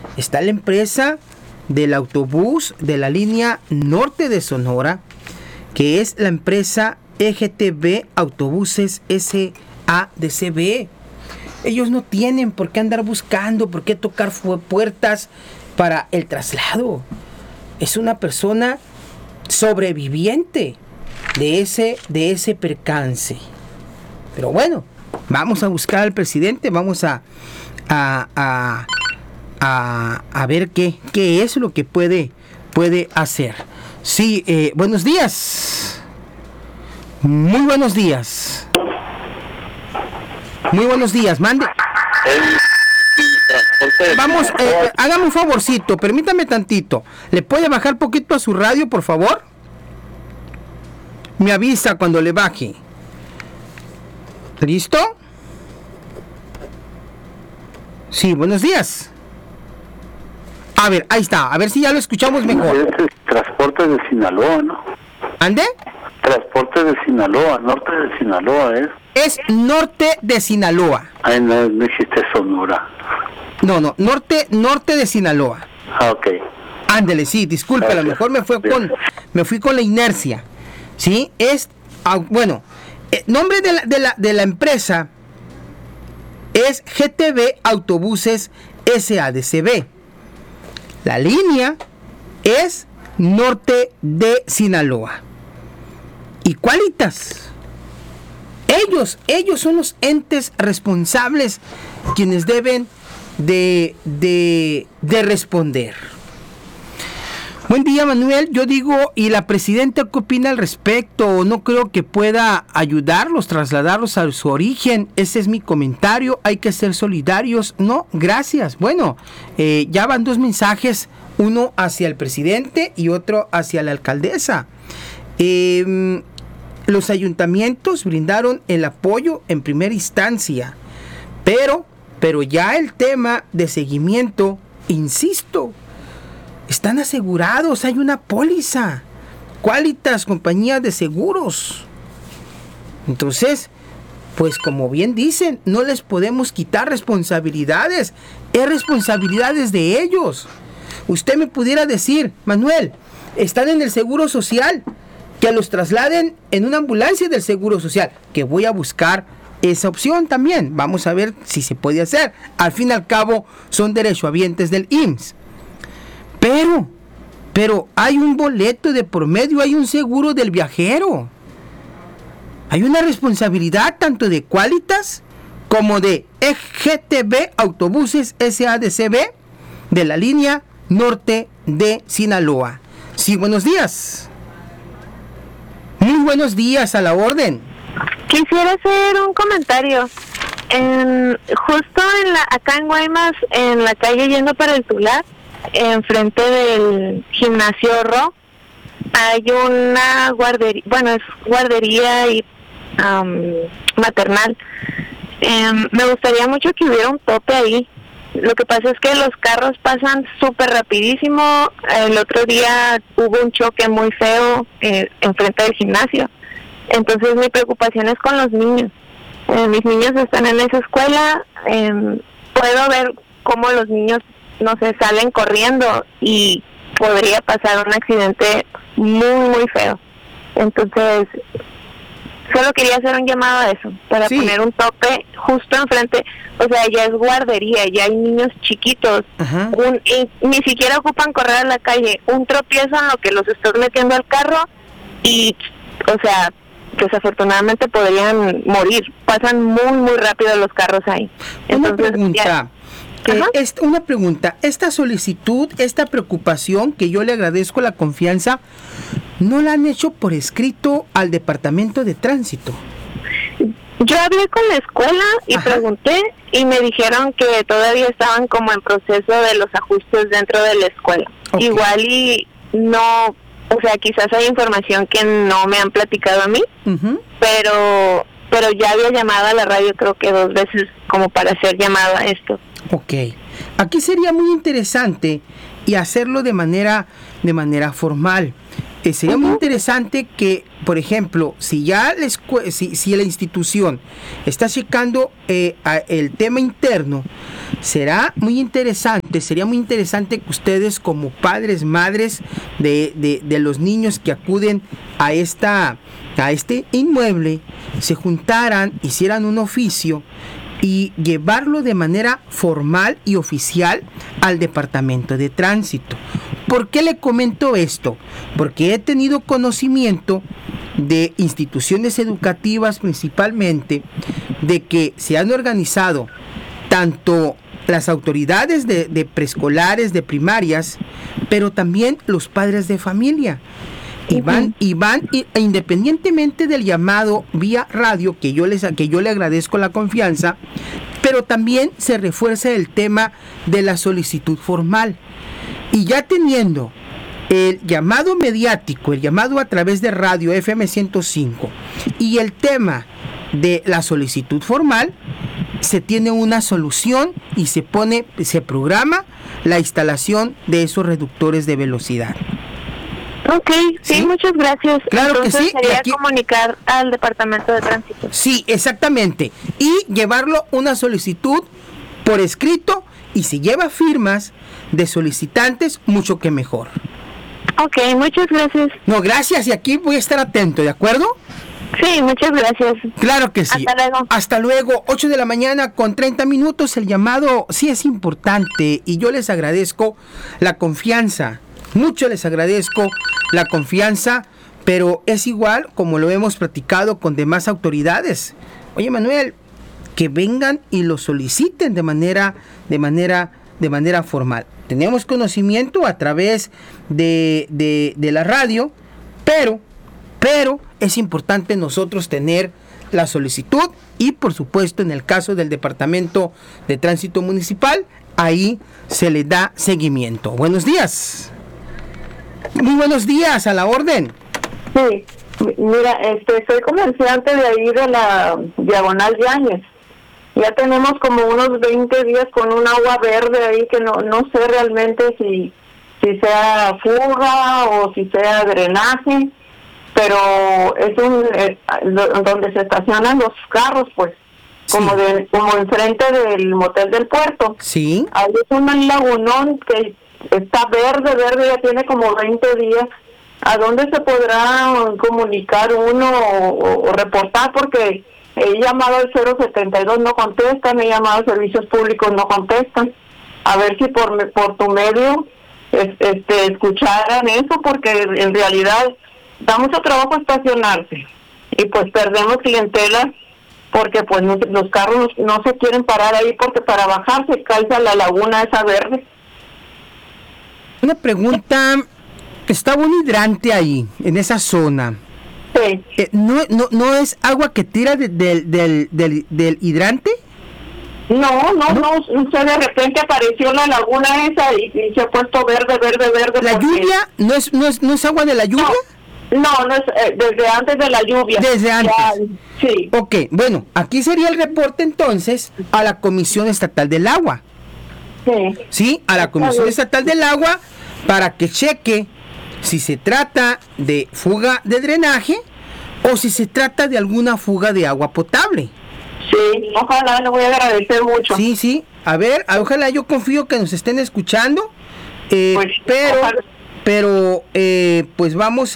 está la empresa del autobús de la línea norte de Sonora, que es la empresa EGTB Autobuses SADCB. Ellos no tienen por qué andar buscando, por qué tocar puertas para el traslado. Es una persona sobreviviente de ese percance. Pero bueno, vamos a buscar al presidente, vamos a ver qué es lo que puede hacer. Sí, buenos días. Muy buenos días. Muy buenos días, mande. Vamos, hágame un favorcito, permítame tantito. ¿Le puede bajar poquito a su radio, por favor? Me avisa cuando le baje. ¿Listo? Sí, buenos días. A ver, ahí está, a ver si ya lo escuchamos mejor. Es Transportes de Sinaloa, ¿no? ¿Ande? Transportes de Sinaloa, norte de Sinaloa, ¿eh? Es norte de Sinaloa. Ay, no existe Sonora. No, norte de Sinaloa. Ah, ok. Ándele, sí, disculpe, a lo mejor me fui con la inercia. ¿Sí? Es, bueno, nombre de la empresa es GTB Autobuses SADCB. La línea es norte de Sinaloa. ¿Y Qualitas? Ellos son los entes responsables quienes deben de responder. Buen día, Manuel. Yo digo, ¿y la presidenta qué opina al respecto? No creo que pueda ayudarlos, trasladarlos a su origen. Ese es mi comentario. Hay que ser solidarios. No, gracias. Bueno, ya van 2 mensajes, uno hacia el presidente y otro hacia la alcaldesa. Los ayuntamientos brindaron el apoyo en primera instancia, pero ya el tema de seguimiento, insisto, están asegurados, hay una póliza, Qualitas, compañía de seguros. Entonces, pues como bien dicen, no les podemos quitar responsabilidades, es responsabilidades de ellos. Usted me pudiera decir, Manuel, están en el Seguro Social, que los trasladen en una ambulancia del Seguro Social, que voy a buscar esa opción también. Vamos a ver si se puede hacer. Al fin y al cabo, son derechohabientes del IMSS. Pero hay un boleto de por medio, hay un seguro del viajero. Hay una responsabilidad tanto de Qualitas como de EGTB Autobuses SADCB de la línea norte de Sinaloa. Sí, buenos días. Muy buenos días, a la orden. Quisiera hacer un comentario. Justo acá en Guaymas, en la calle yendo para el Tular, enfrente del gimnasio Ro, hay una guardería, bueno, es guardería y maternal. Me gustaría mucho que hubiera un tope ahí. Lo que pasa es que los carros pasan súper rapidísimo. El otro día hubo un choque muy feo enfrente del gimnasio. Entonces mi preocupación es con los niños. Mis niños están en esa escuela. Puedo ver cómo los niños, no sé, salen corriendo y podría pasar un accidente muy, muy feo. Entonces, solo quería hacer un llamado a eso, para poner un tope justo enfrente. O sea, ya es guardería, ya hay niños chiquitos. Y ni siquiera ocupan correr a la calle. Un tropiezo en lo que los estás metiendo al carro y, o sea, desafortunadamente podrían morir. Pasan muy, muy rápido los carros ahí. Entonces, una pregunta. Esta solicitud, esta preocupación, que yo le agradezco la confianza, ¿no la han hecho por escrito al Departamento de Tránsito? Yo hablé con la escuela y pregunté y me dijeron que todavía estaban como en proceso de los ajustes dentro de la escuela. Okay. Igual y no, o sea, quizás hay información que no me han platicado a mí, pero ya había llamado a la radio creo que 2 veces como para hacer llamado a esto. Ok, aquí sería muy interesante y hacerlo de manera formal. Sería muy interesante que, por ejemplo, si ya si la institución está checando el tema interno, sería muy interesante que ustedes como padres, madres de los niños que acuden a este inmueble, se juntaran, hicieran un oficio y llevarlo de manera formal y oficial al Departamento de Tránsito. ¿Por qué le comento esto? Porque he tenido conocimiento de instituciones educativas principalmente, de que se han organizado tanto las autoridades de preescolares, de primarias, pero también los padres de familia. Y van independientemente del llamado vía radio, que yo le agradezco la confianza, pero también se refuerza el tema de la solicitud formal. Y ya teniendo el llamado mediático, el llamado a través de radio FM 105 y el tema de la solicitud formal, se tiene una solución y se programa la instalación de esos reductores de velocidad. Ok, sí, muchas gracias. Claro. Entonces, que sí. Sería comunicar al Departamento de Tránsito. Sí, exactamente. Y llevarlo una solicitud por escrito, y si lleva firmas de solicitantes, mucho que mejor. Ok, muchas gracias. No, gracias, y aquí voy a estar atento, ¿de acuerdo? Sí, muchas gracias. Claro que sí. Hasta luego. Hasta luego, 8 de la mañana con 30 minutos. El llamado sí es importante y yo les agradezco la confianza. Mucho les agradezco la confianza, pero es igual como lo hemos platicado con demás autoridades. Oye, Manuel, que vengan y lo soliciten de manera formal. Tenemos conocimiento a través de la radio, pero es importante nosotros tener la solicitud y, por supuesto, en el caso del Departamento de Tránsito Municipal, ahí se le da seguimiento. Buenos días. Muy buenos días, a la orden. Sí, mira, soy comerciante de ahí de la Diagonal Yáñez. Ya tenemos como unos 20 días con un agua verde ahí que no sé realmente si sea fuga o si sea drenaje, pero es donde se estacionan los carros, pues, Sí. como enfrente del motel del puerto. Sí. Ahí es un lagunón que está verde, ya tiene como 20 días. ¿A dónde se podrá comunicar uno o reportar? Porque he llamado al 072, no contestan, he llamado a servicios públicos, no contestan. A ver si por tu medio escucharan eso, porque en realidad da mucho trabajo estacionarse y pues perdemos clientela, porque pues los carros no se quieren parar ahí, porque para bajarse cae a la laguna esa verde. Una pregunta, está un hidrante ahí, en esa zona. Sí. ¿No es agua que tira del hidrante? No, sé, de repente apareció la laguna esa y se ha puesto verde. ¿La lluvia? ¿No es agua de la lluvia? No es desde antes de la lluvia. Desde antes. Ya, sí. Ok, bueno, aquí sería el reporte entonces a la Comisión Estatal del Agua. Sí. Sí, a la Comisión Estatal del Agua, para que cheque si se trata de fuga de drenaje o si se trata de alguna fuga de agua potable. Sí, ojalá, le voy a agradecer mucho. Sí, a ver, ojalá, yo confío que nos estén escuchando, Pues, pero pues vamos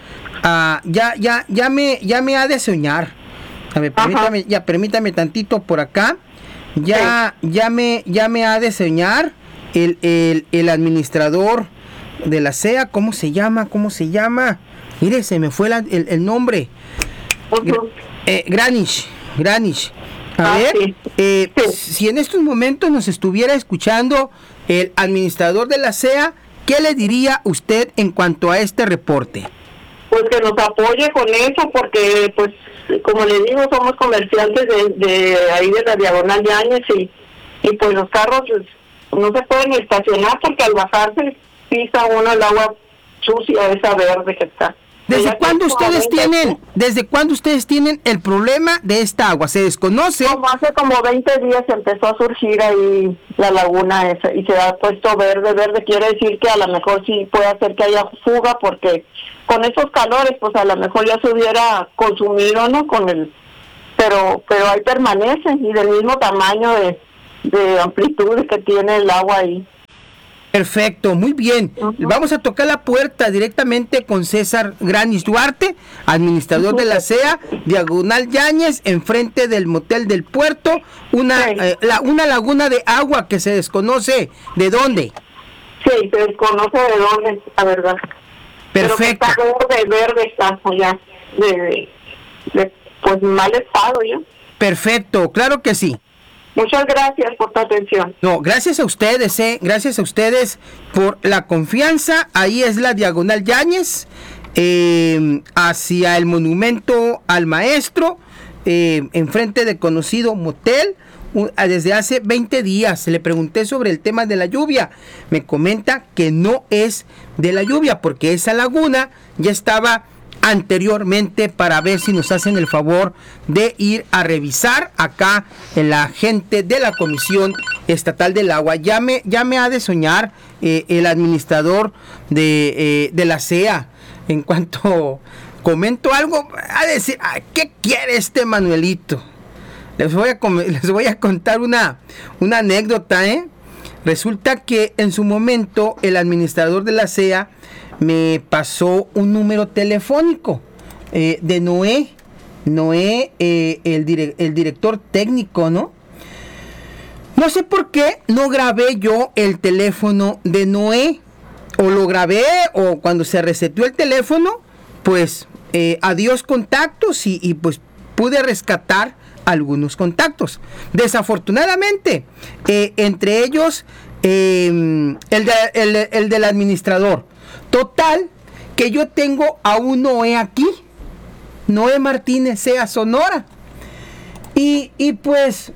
ya me ha de soñar. A ver, permítame tantito por acá. Ya me ha de soñar el administrador de la CEA. ¿Cómo se llama? Mire, se me fue el nombre. Granich. A ver, sí. Si en estos momentos nos estuviera escuchando el administrador de la CEA, ¿qué le diría usted en cuanto a este reporte? Pues que nos apoye con eso, porque pues como le digo, somos comerciantes de ahí de la Diagonal Yáñez y pues los carros pues, no se pueden estacionar, porque al bajarse pisa uno el agua sucia esa verde que está. ¿Desde cuándo ustedes tienen el problema de esta agua? ¿Se desconoce? Como hace como 20 días empezó a surgir ahí la laguna esa y se ha puesto verde, quiere decir que a lo mejor sí puede hacer que haya fuga, porque con esos calores pues a lo mejor ya se hubiera consumido, ¿no? Pero ahí permanece y del mismo tamaño de amplitud que tiene el agua ahí. Perfecto, muy bien. Vamos a tocar la puerta directamente con César Granis Duarte, administrador de la CEA, Diagonal Yáñez, enfrente del Motel del Puerto, una laguna de agua que se desconoce de dónde. Sí, se desconoce de dónde, la verdad. Perfecto. Pero que está verde, está allá, de pues mal estado ya. Perfecto, claro que sí. Muchas gracias por tu atención. No, gracias a ustedes, gracias a ustedes por la confianza. Ahí es la Diagonal Yáñez, hacia el Monumento al Maestro, enfrente de conocido motel. Desde hace 20 días le pregunté sobre el tema de la lluvia. Me comenta que no es de la lluvia, porque esa laguna ya estaba anteriormente, para ver si nos hacen el favor de ir a revisar acá en la gente de la Comisión Estatal del Agua. Ya me ha de soñar el administrador de la CEA. En cuanto comento algo, a decir, ¿qué quiere este Manuelito? Les voy a contar una anécdota, Resulta que en su momento el administrador de la CEA me pasó un número telefónico de Noé, el director técnico, ¿no? No sé por qué no grabé yo el teléfono de Noé, o lo grabé, o cuando se reseteó el teléfono, pues adiós contactos, y pues pude rescatar algunos contactos. Desafortunadamente, entre ellos el del administrador. Total, que yo tengo a un Noé aquí, Noé Martínez Sea Sonora, y pues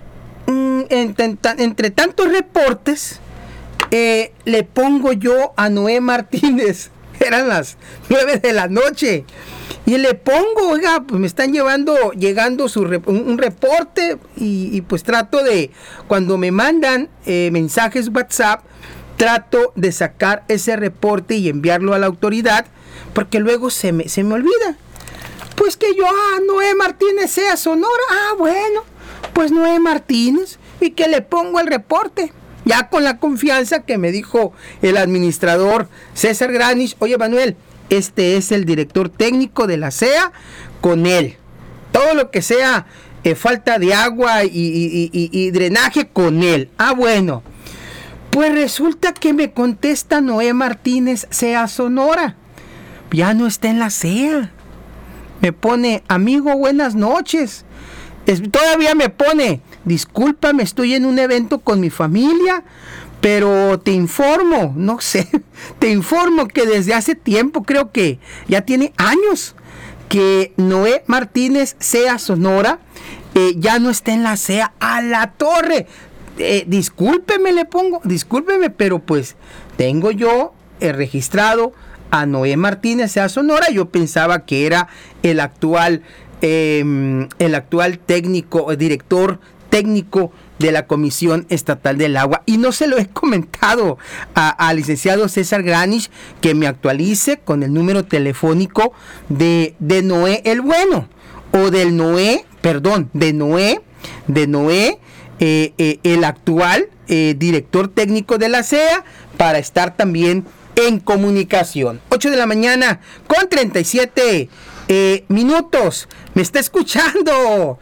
entre tantos reportes le pongo yo a Noé Martínez, eran las 9 de la noche, y le pongo, oiga, pues me están llegando un reporte, y pues trato de, cuando me mandan mensajes WhatsApp, trato de sacar ese reporte y enviarlo a la autoridad, porque luego se me olvida. Pues que yo, Noé Martínez Sea Sonora, bueno, pues Noé Martínez, y que le pongo el reporte, ya con la confianza que me dijo el administrador César Granis. Oye, Manuel, este es el director técnico de la CEA, con él, todo lo que sea falta de agua y drenaje, con él. Bueno, pues resulta que me contesta Noé Martínez Sea Sonora, ya no está en la CEA. Me pone, amigo, buenas noches. Todavía me pone, discúlpame, estoy en un evento con mi familia, pero te informo, no sé, te informo que desde hace tiempo, creo que ya tiene años, que Noé Martínez Sea Sonora ya no está en la CEA. A la torre. Discúlpeme, le pongo, discúlpeme, pero pues tengo yo registrado a Noé Martínez Sea Sonora. Yo pensaba que era el actual técnico, director técnico de la Comisión Estatal del Agua, y no se lo he comentado al licenciado César Granis, que me actualice con el número telefónico de Noé el Bueno, o del Noé, perdón, de Noé, el actual director técnico de la CEA, para estar también en comunicación. 8 de la mañana con 37 minutos. Me está escuchando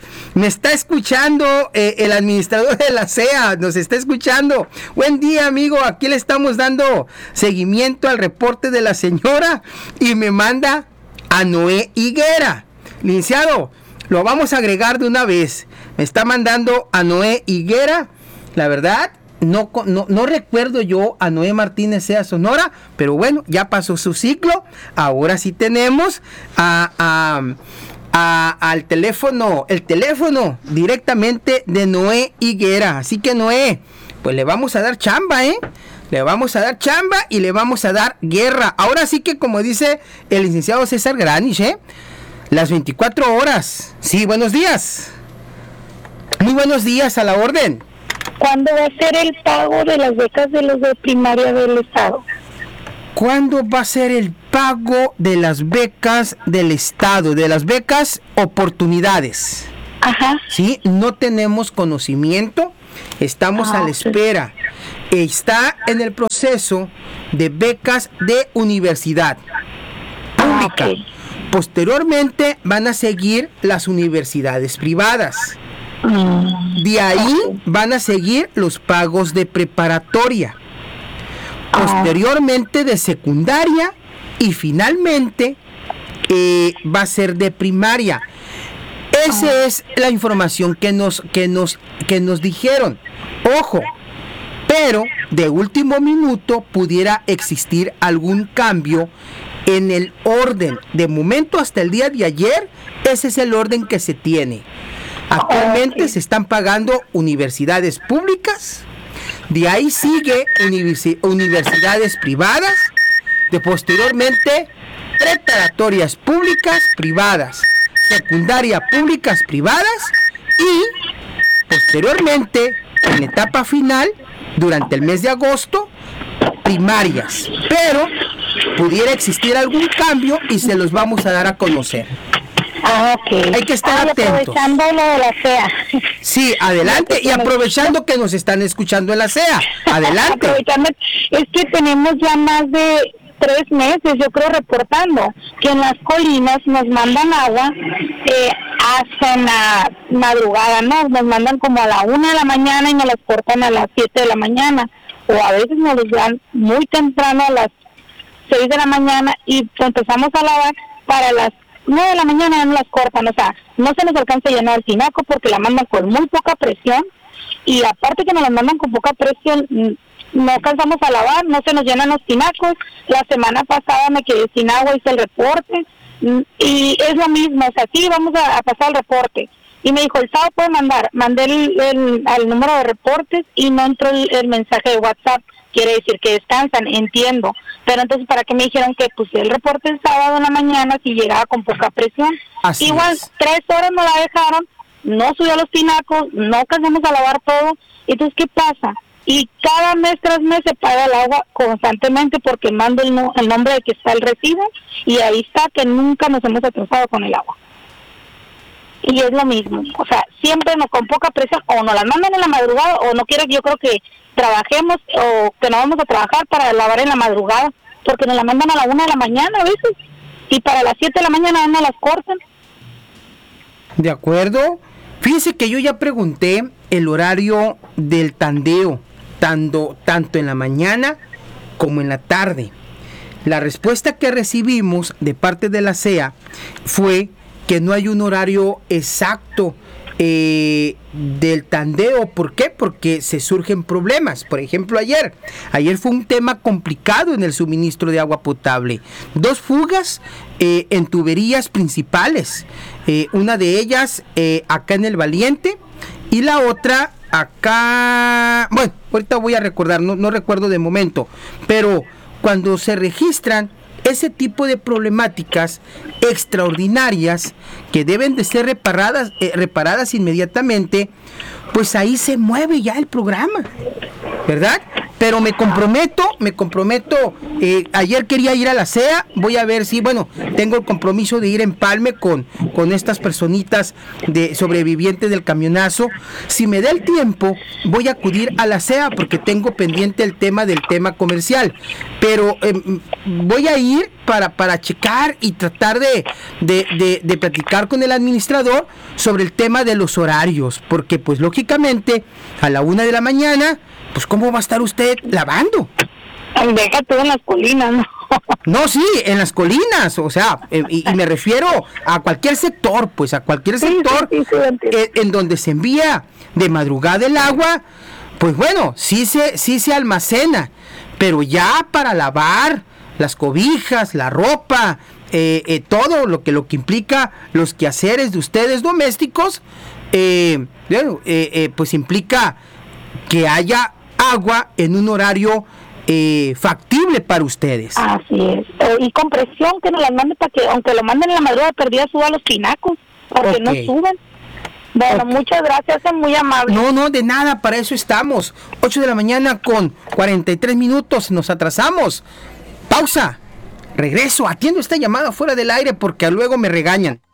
el administrador de la CEA, nos está escuchando. Buen día, amigo, aquí le estamos dando seguimiento al reporte de la señora, y me manda a Noé Higuera. Licenciado, lo vamos a agregar de una vez. Me está mandando a Noé Higuera. La verdad, no recuerdo yo a Noé Martínez Sea Sonora, pero bueno, ya pasó su ciclo. Ahora sí tenemos al teléfono, el teléfono directamente de Noé Higuera. Así que, Noé, pues le vamos a dar chamba, le vamos a dar chamba y le vamos a dar guerra. Ahora sí que, como dice el licenciado César Granis, las 24 horas. Sí, buenos días. Muy buenos días, a la orden. ¿Cuándo va a ser el pago de las becas de los de primaria del Estado? ¿Cuándo va a ser el pago de las becas del Estado, de las becas oportunidades? Ajá. Sí, no tenemos conocimiento. Estamos a la espera. Está en el proceso de becas de universidad pública. Posteriormente van a seguir las universidades privadas. De ahí van a seguir los pagos de preparatoria. Posteriormente de secundaria y finalmente va a ser de primaria. Esa es la información que nos dijeron. Ojo, pero de último minuto pudiera existir algún cambio en el orden. De momento hasta el día de ayer, ese es el orden que se tiene. Actualmente se están pagando universidades públicas, de ahí sigue universidades privadas, de posteriormente preparatorias públicas privadas, secundaria públicas privadas y posteriormente en etapa final durante el mes de agosto primarias, pero pudiera existir algún cambio y se los vamos a dar a conocer. Hay que estar atentos. Aprovechando lo de la CEA. Sí, adelante, y aprovechando que nos están escuchando en la CEA, adelante. Aprovechando, es que tenemos ya más de 3 meses, yo creo, reportando que en las colinas nos mandan agua hasta en la madrugada, ¿no? Nos mandan como a la 1 de la mañana y nos las cortan a las 7 de la mañana, o a veces nos los dan muy temprano a las 6 de la mañana y empezamos a lavar para las 9 de la mañana, no las cortan, o sea, no se nos alcanza a llenar el tinaco porque la mandan con muy poca presión y aparte que nos la mandan con poca presión, no alcanzamos a lavar, no se nos llenan los tinacos. La semana pasada me quedé sin agua, hice el reporte y es lo mismo, o sea, sí, vamos a pasar el reporte. Y me dijo, el sábado puede mandar, mandé al número de reportes y no entró el mensaje de WhatsApp, quiere decir que descansan, entiendo. Pero entonces, ¿para qué me dijeron que puse el reporte el sábado en la mañana si llegaba con poca presión? Así igual, es. 3 horas no la dejaron, no subió los tinacos, no alcanzamos a lavar todo. Entonces, ¿qué pasa? Y cada mes tras mes se paga el agua constantemente porque mando el nombre de que está el recibo y ahí está que nunca nos hemos atrasado con el agua. Y es lo mismo, o sea, siempre con poca presión, o nos las mandan en la madrugada, o no quieren, yo creo que trabajemos, o que no vamos a trabajar para lavar en la madrugada, porque nos la mandan a la 1 de la mañana a veces, y para las 7 de la mañana no las cortan. De acuerdo. Fíjese que yo ya pregunté el horario del tandeo, tanto en la mañana como en la tarde. La respuesta que recibimos de parte de la CEA fue que no hay un horario exacto del tandeo. ¿Por qué? Porque se surgen problemas. Por ejemplo, ayer fue un tema complicado en el suministro de agua potable. 2 fugas en tuberías principales. Una de ellas acá en el Valiente y la otra acá, bueno, ahorita voy a recordar, no recuerdo de momento, pero cuando se registran ese tipo de problemáticas extraordinarias que deben de ser reparadas inmediatamente, pues ahí se mueve ya el programa, ¿verdad? Pero me comprometo, ayer quería ir a la CEA, voy a ver si, bueno, tengo el compromiso de ir en Empalme con estas personitas de sobrevivientes del camionazo. Si me da el tiempo, voy a acudir a la CEA porque tengo pendiente el tema del tema comercial, pero voy a ir para checar y tratar de platicar con el administrador sobre el tema de los horarios, porque pues lógicamente a la 1 de la mañana, pues ¿cómo va a estar usted lavando? Deja todo en las colinas, ¿no? No, sí, en las colinas, o sea, y me refiero a cualquier sector, pues a cualquier sector en donde se envía de madrugada el agua, pues bueno, sí se almacena, pero ya para lavar las cobijas, la ropa, todo lo que implica los quehaceres de ustedes domésticos, pues implica que haya agua en un horario factible para ustedes. Así es. Y con presión que nos las manden para que, aunque lo manden en la madrugada, perdida suba los tinacos, porque no suben. Bueno, muchas gracias, es muy amable. No, de nada, para eso estamos. 8 de la mañana con 43 minutos, nos atrasamos. Pausa, regreso, atiendo esta llamada fuera del aire porque luego me regañan.